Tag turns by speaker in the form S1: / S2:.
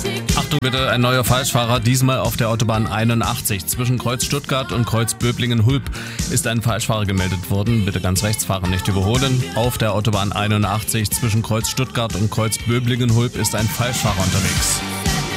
S1: Achtung bitte, ein neuer Falschfahrer, diesmal auf der Autobahn 81. Zwischen Kreuz Stuttgart und Kreuz Böblingen-Hulb ist ein Falschfahrer gemeldet worden. Bitte ganz rechts fahren, nicht überholen. Auf der Autobahn 81 zwischen Kreuz Stuttgart und Kreuz Böblingen-Hulb ist ein Falschfahrer unterwegs.